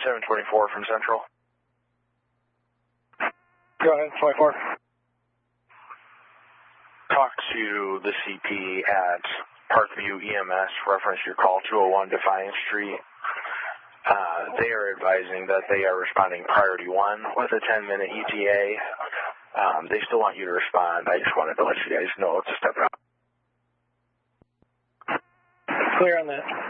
724 from Central. Go ahead, 24. Talk to the CP at Parkview EMS, reference your call 201 Defiance Street. They are advising that they are responding priority 1 with a 10-minute ETA. They still want you to respond. I just wanted to let you guys know to step out. Clear on that.